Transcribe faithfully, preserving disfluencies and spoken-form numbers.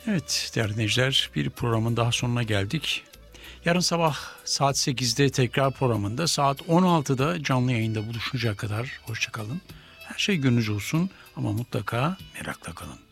Evet değerli dinleyiciler, bir programın daha sonuna geldik. Yarın sabah saat sekizde tekrar programında, saat on altıda canlı yayında buluşuncaya kadar hoşça kalın. Her şey gönlünüzce olsun ama mutlaka merakla kalın.